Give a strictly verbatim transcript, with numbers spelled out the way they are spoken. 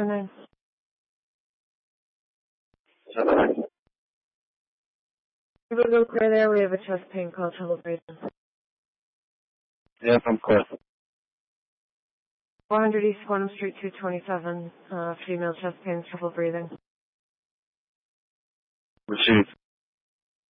name. Seven. You will go clear there. We have a chest pain called trouble breathing. Yes, I'm clear. four hundred East Quantum Street, two twenty-seven. Uh, female chest pain, trouble breathing. Received.